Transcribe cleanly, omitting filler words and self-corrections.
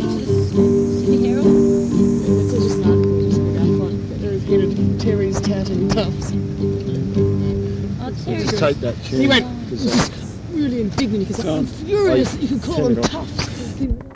report to the Sydney Herald? It's just an article in Terry's cat and Tufts. Oh, Terry. Just take that chair. He went really indignant because I'm furious that you could call them Tufts.